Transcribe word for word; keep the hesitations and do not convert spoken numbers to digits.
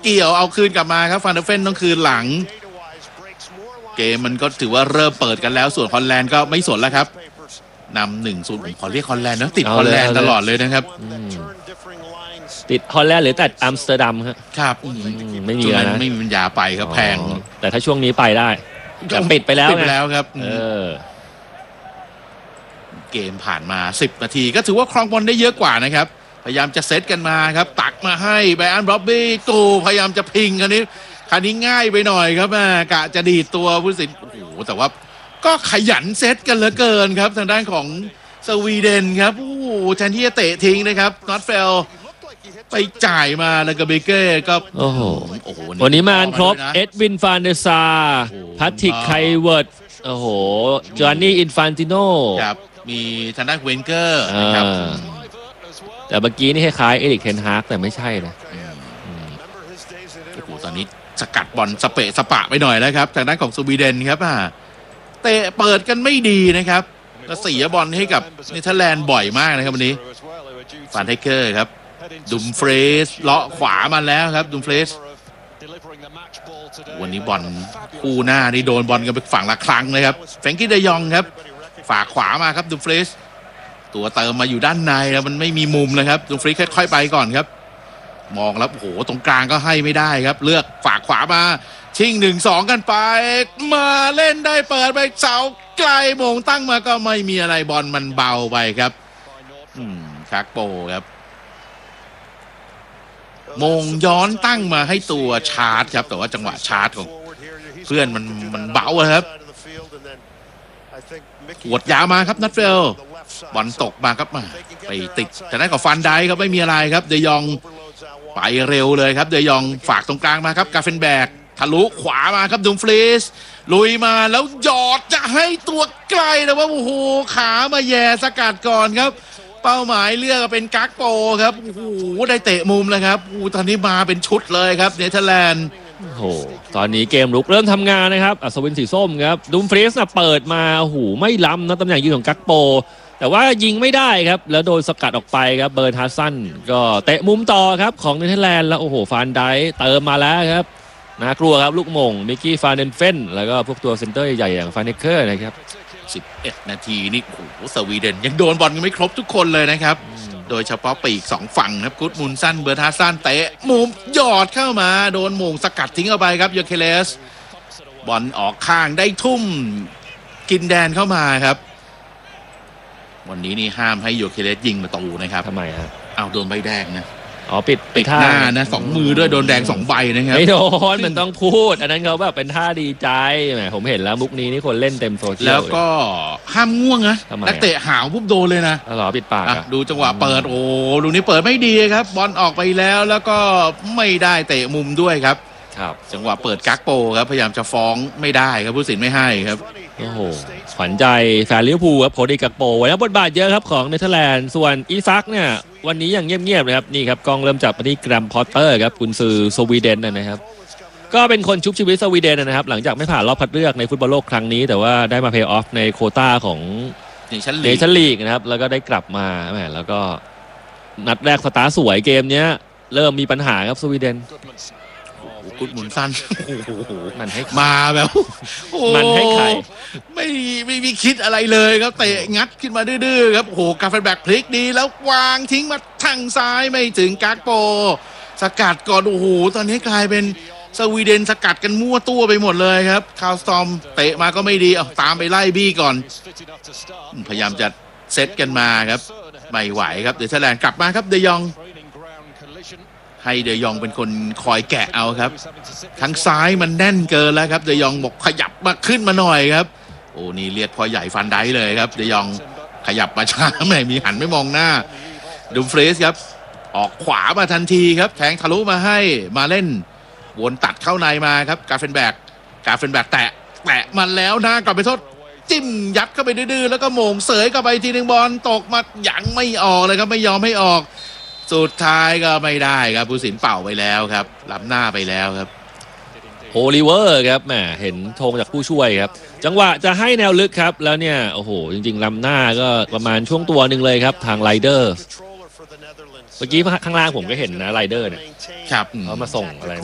เกี่ยวเอาคืนกลับมาครับฟานเดอร์เฟนต้องคืนหลังเกมมันก็ถือว่าเริ่มเปิดกันแล้วส่วนฮอลแลนด์ก็ไม่สนแล้วครับนำหนึ่งศูนย์ผมขอเรียกฮอลแลนด์นะติดฮอลแลนด์ตลอดเลยนะครับติดฮอลแลนด์หรือแต่อัมสเตอร์ดัมครับครับไม่มีนะไม่มีปัญญาไปครับแพงแต่ถ้าช่วงนี้ไปได้แต่ปิดไปแล้วปิดไปแล้วครับเออเกมผ่านมาสิบนาทีก็ถือว่าครองบอลได้เยอะกว่านะครับพยายามจะเซตกันมาครับตักมาให้ไบรอัน บร็อบบี้ตูพยายามจะพิงคันนี้คันนี้ง่ายไปหน่อยครับแม่กะจะดีดตัวผู้สินโอ้โหแต่ว่าก็ขยันเซตกันเหลือเกินครับทางด้านของสวีเดนครับโอ้โหแทนที่จะเตะทิ้งนะครับน็อตเฟลไปจ่ายมาแล้วก็เบเก้ก็โอ้โหวันนี้มาครบเอ็ดวินฟานเดซาพัตติกไคเวิร์ดโอ้โหจอห์นนี่อินฟานติโนครับมีทางด้านเวนเกอร์นะครับแต่เมื่อกี้นี่คล้ายๆเอริกเทนฮากแต่ไม่ใช่นะโอ้โหตอนนี้สกัดบอลสเปะสปะไปหน่อยแล้วครับทางด้านของสวีเดนครับอ่าเตะเปิดกันไม่ดีนะครับก็เสียบอลให้กับเนเธอร์แลนด์บ่อยมากนะครับวันนี้ฟานไทเกอร์ครับดุมเฟรสเลาะขวามาแล้วครับดุมเฟรสวันนี้บอลคู่หน้านี่โดนบอลกันไปฝั่งละครั้งเลยครับแฟรงกี้เดยองครับฝากขวามาครับดุมเฟรสตัวเติมมาอยู่ด้านในแล้วมันไม่มีมุมเลยครับดุมเฟรสค่อยๆไปก่อนครับมองแล้วโอ้โหตรงกลางก็ให้ไม่ได้ครับเลือกฝากขวามาชิงหนึ่งสองกันไปมาเล่นได้เปิดไปเสาไกลโมงตั้งมาก็ไม่มีอะไรบอลมันเบาไปครับอืมคักโปครับมงย้อนตั้งมาให้ตัวชาร์จครับแต่ว่าจังหวะชาร์จของเพื่อนมันมันเบาครับหวดยาวมาครับนัทเฟลบอลตกมาครับมาไปติดแต่นั้นกับฟันไดครับไม่มีอะไรครับเดยองไปเร็วเลยครับเดยองฝากตรงกลางมาครับกาเฟนแบกทะลุขวามาครับดุมฟรีสลุยมาแล้วหยอดจะให้ตัวไกลแต่ว่าโอ้โหขามาแย่สกัดก่อนครับเป้าหมายเลือกเป็นกักโปครับโอ้โหได้เตะมุมเลยครับโอ้ตอนนี้มาเป็นชุดเลยครับเนเธอร์แลนด์โอ้โหตอนนี้เกมลุกเริ่มทำงานนะครับอัศวินสีส้มครับดุมฟรีสเปิดมาโอ้โหไม่ล้ำนะตำแหน่งยืนของกักโปแต่ว่ายิงไม่ได้ครับแล้วโดนสกัดออกไปครับเบิร์นฮาซันก็เตะมุมต่อครับของเนเธอร์แลนด์แล้วโอ้โหฟานไดเติมมาแล้วครับน่ากลัวครับลูกหม่งมิกกี้ฟานเดนเฟนแล้วก็พวกตัวเซนเตอร์ใหญ่อย่างฟานเนเคอร์นะครับสิบเอ็ดนาทีนี่โอ้โหสวีเดนยังโดนบอลกันไม่ครบทุกคนเลยนะครับโดยเฉพาะปีกสองฝั่งครับกุดมุนสั้นเบิร์นฮาซันเตะมุมหยอดเข้ามาโดนหม่งสกัดทิ้งเอาไปครับโยเคเลสบอลออกข้างได้ทุ่มกินแดนเข้ามาครับวันนี้นี่ห้ามให้โยเคเลสยิงประตูนะครับทำไมครับเอาโดนใบแดงนะอ๋อปิดปิดหน้านะสองมือด้วยโดนแดงสองใบนะครับไม่โดนมันต้องพูดอันนั้นเขาแบบเป็นท่าดีใจแหมผมเห็นแล้วมุกนี้นี่คนเล่นเต็มโซเชียลแล้วก็ห้ามง่วงนะนักเตะหาวปุ๊บโดนเลยนะอ๋อปิดปากดูจังหวะเปิดโอ้ลูกนี้เปิดไม่ดีครับบอลออกไปแล้วแล้วก็ไม่ได้เตะมุมด้วยครับครับจังหวะเปิดกักโปครับพยายามจะฟ้องไม่ได้ครับผู้สินไม่ให้ครับโอ้โหขวัญใจแฟนลิเวอร์พูลครับโคดิกักโปไว้แล้วบทบาทเยอะครับของเนเธอร์แลนด์ส่วนอีซักเนี่ยวันนี้ยังเงียบๆเลยครับนี่ครับกล้องเริ่มจับมาที่แกรมพอตเตอร์ครับกุนซือสวีเดนนะครับก็เป็นคนชุบชีวิตสวีเดนนะครับหลังจากไม่ผ่านรอบคัดเลือกในฟุตบอลโลกครั้งนี้แต่ว่าได้มาเพย์ออฟในโควต้าของเนชั่นลีกนะครับแล้วก็ได้กลับมาแหมแล้วก็นัดแรกสตาร์สวยเกมเนี้ยเริ่มมีปัญหาครับสวีเดนกุดหมุนสั้นมันให้มาแบบมันให้ใครไม่ไม่มีคิดอะไรเลยครับเตะงัดขึ้นมาดื้อๆครับโอ้โหกาเฟนแบกพลิกดีแล้ววางทิ้งมาทางซ้ายไม่ถึงกักโปสกัดก่อนโอ้โหตอนนี้กลายเป็นสวีเดนสกัดกันมั่วตัวไปหมดเลยครับคาร์ลสตอมเตะมาก็ไม่ดีเอาตามไปไล่บี้ก่อนพยายามจะเซตกันมาครับไม่ไหวครับเดเธอร์แลนด์กลับมาครับเดยองให้เดยองเป็นคนคอยแกะเอาครับทั้งซ้ายมันแน่นเกินแล้วครับเดยองบอกขยับมาขึ้นมาหน่อยครับโอ้นี่เรียกพอใหญ่ฟันได้เลยครับเดยองขยับมาช้าไม่มีหันไม่มองหน้าดุมเฟรสครับออกขวามาทันทีครับแทงทะลุมาให้มาเล่นวนตัดเข้าในมาครับกาเฟนแบกกาเฟนแบกแตะแตะมันแล้วหน้ากลับไปโทษจิ้มยัดเข้าไปดื้อๆแล้วก็โหม่งเสยเข้าไปทีนึงบอลตกมายังไม่ออกเลยครับไม่ยอมให้ออกสุดท้ายก็ไม่ได้ครับผู้สินเป่าไปแล้วครับล้ำหน้าไปแล้วครับโอลิเวอร์ครับแหมเห็นธงจากผู้ช่วยครับจังหวะจะให้แนวลึกครับแล้วเนี่ยโอ้โหจริงๆล้ำหน้าก็ประมาณช่วงตัวหนึ่งเลยครับทางไรเดอร์เมื่อกี้ข้างล่างผมก็เห็นนะไรเดอร์เนี่ยครับเขามาส่งอะไร